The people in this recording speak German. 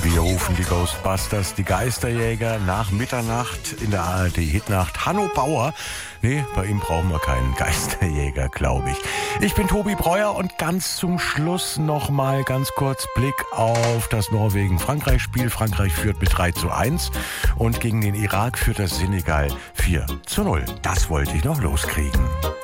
Wir rufen die Ghostbusters, die Geisterjäger, nach Mitternacht in der ARD-Hitnacht. Hanno Bauer. Nee, bei ihm brauchen wir keinen Geisterjäger, glaube ich. Ich bin Tobi Breuer und ganz zum Schluss noch mal ganz kurz Blick auf das Norwegen-Frankreich-Spiel. Frankreich führt mit 3:1 und gegen den Irak führt das Senegal 4:0. Das wollte ich noch loskriegen.